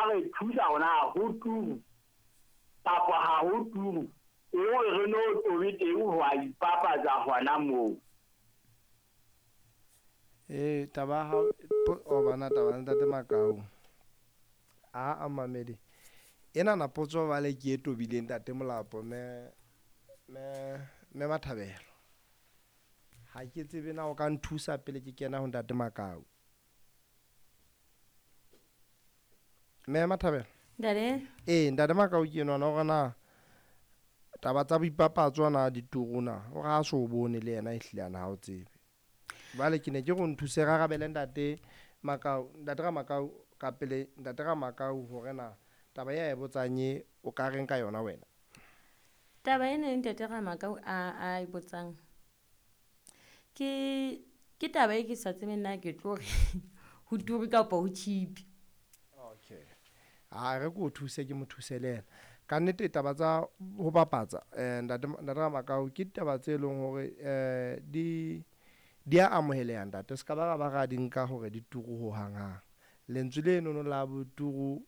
re thusa ona ho turu kapa ha ho turu re no tobe teng ho a ipapatsa hona moo. Taba ha o bana taba ntate Makau a mamedi ena na potso ba le ke e tobileng ntate Molapo me Mathabelo ha ke tsebe na o ka nthusa pele ke kena ho ntate Makau. Me Mathabelo ntate Makau ke nona o gana taba tsa boipapatswa na dituruna o ga so bone le yena ehlilana ha o tsebe vale ke ne ke go nthuse ga gabele ntate Makau ntate ga Makau ka pele ntate ga Makau hore na taba ya e botsanye o ka reng ka yona wena. Taba ena ntate ga Makau a botsang ke taba e ke sa tsebeng na ke tlo re ho turi kapa ho chipi. Okay re go thuse ke mo thuselela ka nnete taba tsa ho bapatsa ntate ga Makau ke taba tse leng hore di a amoheleha ntate se ka ba ga di nka hore di turu ho hanghang lentswe le no la boturu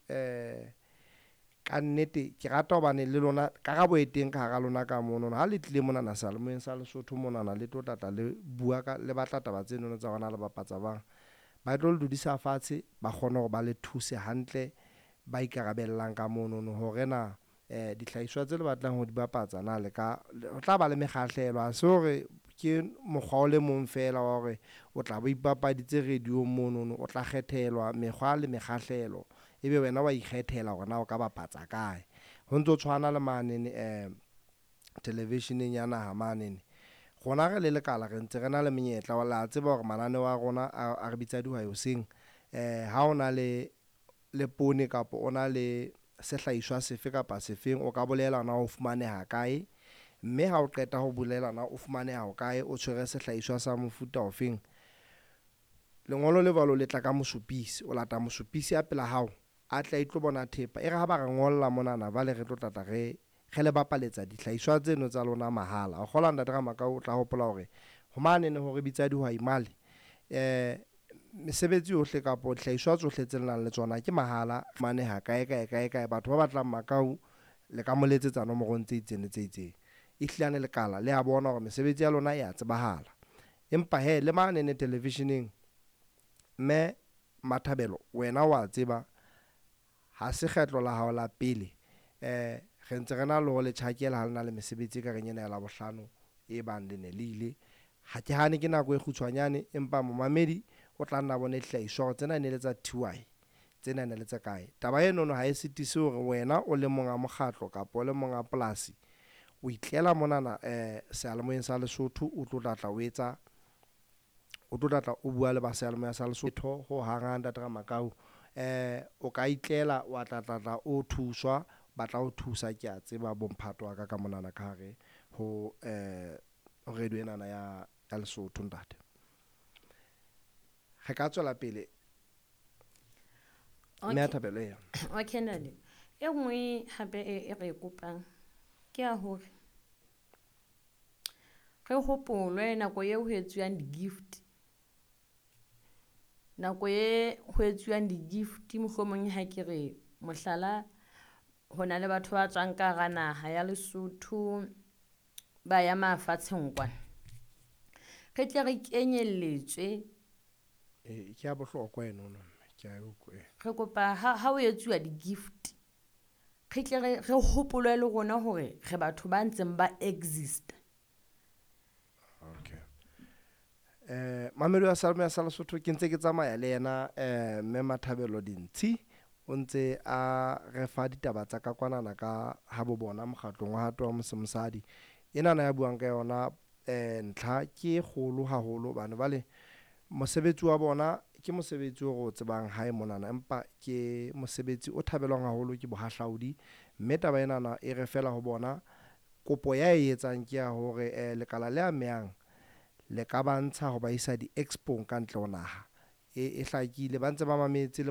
ka nnete ke rata hobane le lona karabo e teng ka hara lona ka mono ha le tlile mona na Salemoeng sa Lesotho mona na le tlatla le bua ka le batla taba tse nono tsa rona le bapatsa bang ba tlo le dudisa fatshe ba kgona hore ba le thuse hantle ba ikarabellang ka mono hore na dihlahiswa tse le batlang ho di bapatsa na le ka o tla ba le mekgahlelo a se hore ke mokgwa o le mong fela wa hore o tla bo ipapaditse radio mono o tla kgethelwa mekgwa le mekgahlelo ebe wena wa ikgethela hore na o ka bapatsa kae ho ntso tshwana le manene televisioneng ya naha manene gona re le lekala re ntse re na le menyetla wa la tseba hore mananeo a rona a re bitsa dihwai hoseng ha ona le pone kapa ona le sehlahiswa sefe kapa sefeng o ka bolela na o fumaneha kae mme ha o qeta ho bolela na o fumaneha ho kae o tshwere sehlahiswa sa mofuta ofeng lengolo le valo le tla ka mosupisi o lata mosupisi a pela hao a tla itlo bona thepa e re ha ba re ngolla mona na vale re tlo tlatla re le bapaletsa dihlahiswa tseno tsa lona mahala o kgola ntate ga Makau o tla hopola hore ho manene hore bitsa dihwai male mesebetsi yohle kapa dihlahiswa tsohle tse nang le tsona ke mahala maneha kae batho ba batlang Makau le ka moletsetsa nomorong tse itseng ihlane lekala le a bona hore mesebetsi ya lona e a tsebahala empa le manene televisioneng me Mathabelo wena wa tseba ha se kgetlo la hao la pele re ntse re na le ho le tjhakela ha lena le mesebetsi ka reng ena ya Labohlano e bang le ne le ile ha ke hane ke nako e khutshwanyane empa momamedi o tla nna bone hlahiswa hore tsena ne le tsa TY tsena ne le tsa kae taba eno ha e sitise hore wena o le monga mokgatlo kapa o le monga polasi o itlela mona na Salemoeng sa Lesotho o tlo tlatla o bua le ba Salemoeng sa Lesotho ho hanga ntate ga Makau o ka itlela wa tlatla o thuswa batla o thusa ke a tseba bomphato wa ka mona na ka hare ho radio ena ya Lesotho ntate re ka tswela pele mme Mathabelo ya okay nale e nngwe hape e re kopang ke a hore re hopolwe nako eo ho etsuwang di-gift mohlomong ha ke re mohlala ho na le batho ba tswang ka hara naha ya Lesotho ba ya mafatsheng kwana re tle re kenyelletswe ke a bohlokwa eno ke a utlwa re kopa ha o etsuwa di-gift re tle re hopolwe le rona hore re batho ba ntseng ba exist. Okay mamelo ya Salemoeng sa Lesotho ke ntse ke tsamaya le yena mme Mathabelo Dintshi o ntse a re fa ditaba tsa ka kwanana ka ha bo bona mokgatlong wa hato wa mosadi ena na ya buang ka yona ntlha ke kgolo haholo bana bale mosebetsi wa bona ke mosebetsi o go tsebang hae monana empa ke mosebetsi o thabelwang haholo ke bohahlaudi mme taba ena na e re fela ho bona kopo ya e etsang ke ya hore lekala le amehang le ka bantsha ho ba isa di-expo ka ntle ho naha e hlakile ba ntse ba mametse